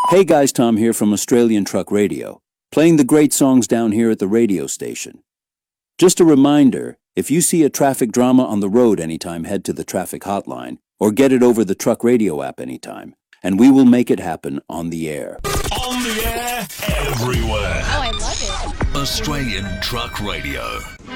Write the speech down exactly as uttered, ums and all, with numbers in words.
Hey guys, Tom here from Australian Truck Radio, playing the great songs down here at the radio station. Just a reminder, if you see a traffic drama on the road anytime, head to the traffic hotline, or get it over the Truck Radio app anytime, and we will make it happen on the air. On the air, everywhere. Oh, I love it. Australian Truck Radio.